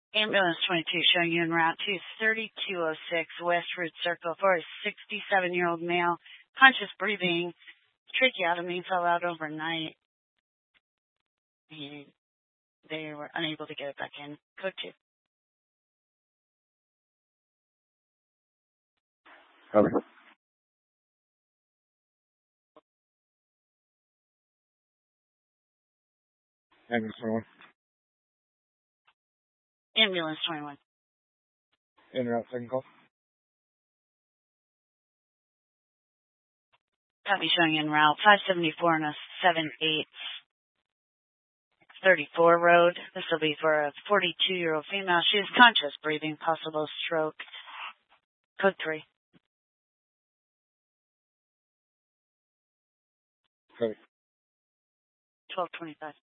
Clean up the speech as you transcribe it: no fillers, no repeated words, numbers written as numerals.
Ambulance 22 showing you en route to 3206 West Root Circle for a 67-year-old male, conscious breathing, tracheotomy, fell out overnight. They were unable to get it back in. Code 2. Okay. Ambulance 21. Ambulance 21. En route, second call. Copy showing en route 574 on a 7834 road. This will be for a 42-year-old female. She is conscious breathing, possible stroke. Code 3. Copy. 1225.